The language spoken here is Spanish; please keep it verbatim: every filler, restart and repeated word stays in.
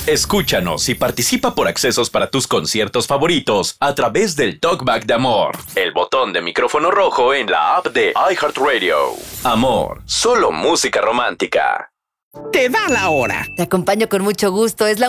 Escúchanos y participa por accesos para tus conciertos favoritos a través del Talkback de Amor, el botón de micrófono rojo en la app de iHeartRadio. Amor, solo música romántica. Te da la hora. Te acompaño con mucho gusto. Es la